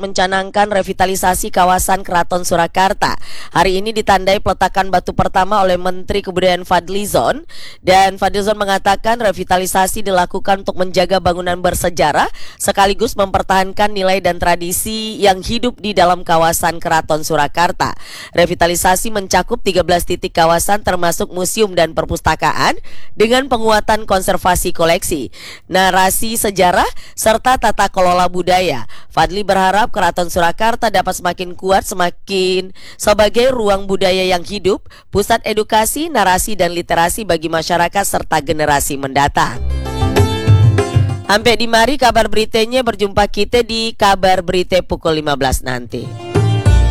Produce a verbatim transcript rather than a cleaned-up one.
mencanangkan revitalisasi kawasan Keraton Surakarta. Hari ini ditandai peletakan batu pertama oleh Menteri Kebudayaan Fadlizon, dan Fadlizon mengatakan revitalisasi dilakukan untuk menjaga bangunan bersejarah sekaligus mempertahankan nilai dan tradisi yang hidup di dalam kawasan Keraton Surakarta. Revitalisasi mencakup tiga belas titik kawasan termasuk museum dan perpustakaan dengan penguatan konservasi koleksi, narasi sejarah, serta tata kelola budaya. Fadli berharap Keraton Surakarta dapat semakin kuat semakin sebagai ruang budaya yang hidup, pusat edukasi, narasi, dan literasi bagi masyarakat serta generasi mendatang. Sampai di mari kabar beritanya, berjumpa kita di kabar berita pukul lima belas nanti.